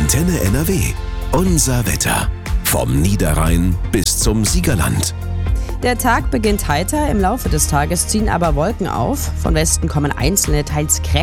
Antenne NRW. Unser Wetter. Vom Niederrhein bis zum Siegerland. Der Tag beginnt heiter, im Laufe des Tages ziehen aber Wolken auf. Von Westen kommen einzelne, teils kräftige